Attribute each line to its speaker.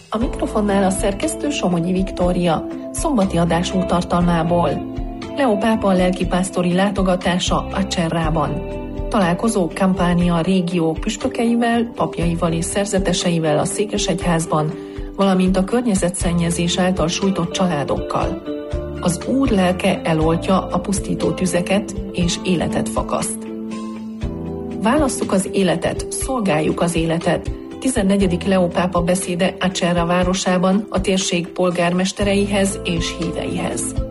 Speaker 1: A mikrofonnál a szerkesztő Somogyi Viktória, szombati adásunk tartalmából. Leó pápa lelkipásztori látogatása Acerrában. Találkozó Campania régió püspökeivel, papjaival és szerzeteseivel a székesegyházban, valamint a környezetszennyezés által sújtott családokkal. Az Úr lelke eloltja a pusztító tüzeket és életet fakaszt. Válasszuk az életet, szolgáljuk az életet. 14. Leó pápa beszéde Acerra városában a térség polgármestereihez és híveihez.